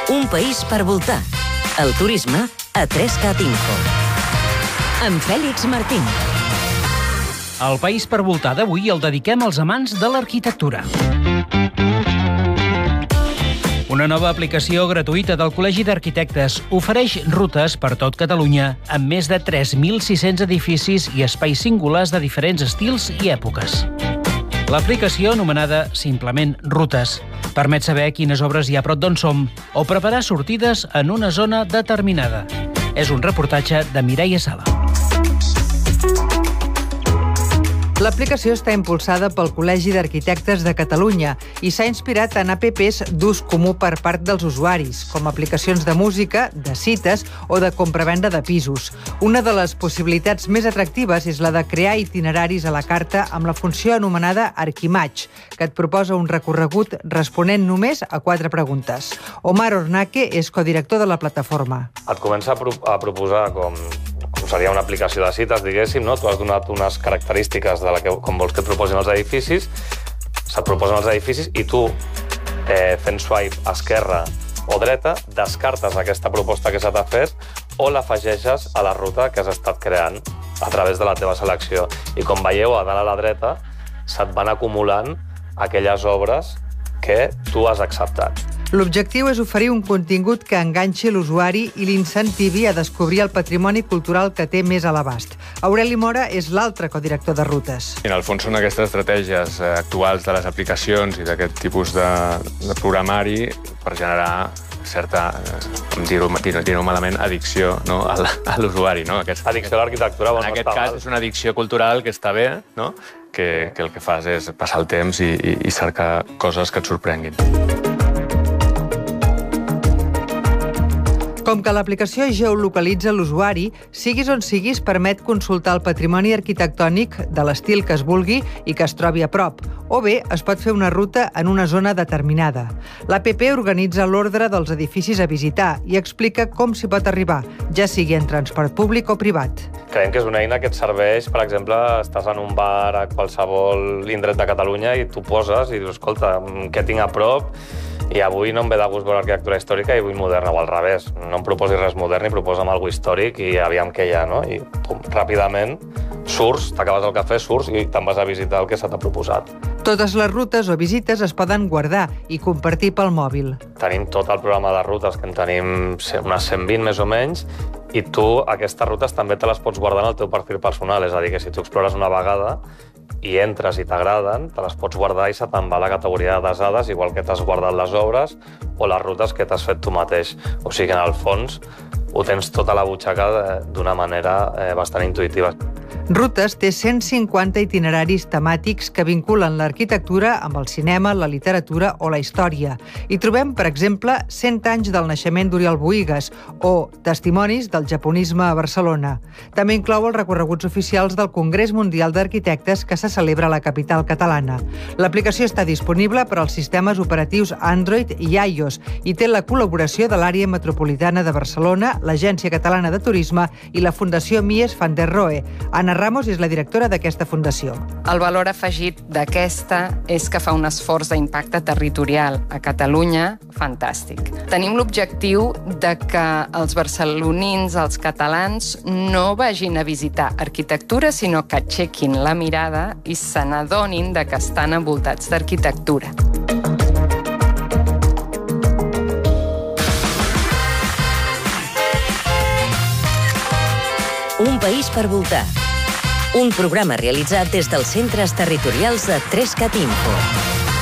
Un país per voltar. El turisme a 3CAT Info. Amb Fèlix Martín. El país per voltar d'avui el dediquem als amants de l'arquitectura. Una nova aplicació gratuïta del Col·legi d'Arquitectes ofereix rutes per tot Catalunya amb més de 3.600 edificis i espais singulars de diferents estils i èpoques. L'aplicació, anomenada simplement Rutes, permet saber quines obres hi ha a prop d'on som o preparar sortides en una zona determinada. És un reportatge de Mireia Sala. L'aplicació està impulsada pel Col·legi d'Arquitectes de Catalunya i s'ha inspirat en apps d'ús comú per part dels usuaris, com aplicacions de música, de cites o de compravenda de pisos. Una de les possibilitats més atractives és la de crear itineraris a la carta amb la funció anomenada Arquimatch, que et proposa un recorregut responent només a 4 preguntes. Omar Ornaque és codirector de la plataforma. Et comença a proposar com seria una aplicació de cites, diguéssim, no? Tu has donat unes característiques de com vols que et proposin els edificis, se't proposen els edificis i tu, fent swipe esquerra o dreta, descartes aquesta proposta que se t'ha fet o l'afegeixes a la ruta que has estat creant a través de la teva selecció. I com veieu, a dalt a la dreta, se't van acumulant aquelles obres que tu has acceptat. L'objectiu és oferir un contingut que enganxi l'usuari i l'incentivi a descobrir el patrimoni cultural que té més a l'abast. Aureli Mora és l'altre codirector de Rutes. En el fons són aquestes estratègies actuals de les aplicacions i d'aquest tipus de programari per generar certa, dir-ho malament, addicció, no? a l'usuari. No? Addicció a l'arquitectura. En aquest cas és una addicció cultural que està bé, no? que el que fas és passar el temps i cercar coses que et sorprenguin. Com que l'aplicació geolocalitza l'usuari, siguis on siguis, permet consultar el patrimoni arquitectònic de l'estil que es vulgui i que es trobi a prop, o bé es pot fer una ruta en una zona determinada. L'APP organitza l'ordre dels edificis a visitar i explica com s'hi pot arribar, ja sigui en transport públic o privat. Creiem que és una eina que et serveix, per exemple, estàs en un bar a qualsevol indret de Catalunya i tu poses i dius, escolta, què tinc a prop? I avui no em ve de gust veure arquitectura històrica i vull moderna, o al revés. No em proposis res modern i proposa'm alguna històric i aviam què hi ha, no? I pum, ràpidament surts, t'acabes el cafè, surts i te'n vas a visitar el que se t'ha proposat. Totes les rutes o visites es poden guardar i compartir pel mòbil. Tenim tot el programa de rutes, que en tenim unes 120 més o menys, i tu aquestes rutes també te les pots guardar en el teu perfil personal, és a dir, que si tu explores una vegada i entres i t'agraden, te les pots guardar i se te'n va a la categoria de desades, igual que t'has guardat les obres o les rutes que t'has fet tu mateix. O sigui que, en el fons, ho tens tota la butxaca d'una manera bastant intuïtiva. Rutes té 150 itineraris temàtics que vinculen l'arquitectura amb el cinema, la literatura o la història. Hi trobem, per exemple, 100 anys del naixement d'Oriol Bohigas o testimonis del japonisme a Barcelona. També inclou els recorreguts oficials del Congrés Mundial d'Arquitectes que se celebra a la capital catalana. L'aplicació està disponible per als sistemes operatius Android i iOS i té la col·laboració de l'Àrea Metropolitana de Barcelona, l'Agència Catalana de Turisme i la Fundació Mies van der Rohe. Anna Ramos és la directora d'aquesta fundació. El valor afegit d'aquesta és que fa un esforç d'impacte territorial a Catalunya fantàstic. Tenim l'objectiu de que els barcelonins, els catalans, no vagin a visitar arquitectura, sinó que aixequin la mirada i se n'adonin de que estan envoltats d'arquitectura. Un país per voltar. Un programa realitzat des dels centres territorials de 3CAT Info.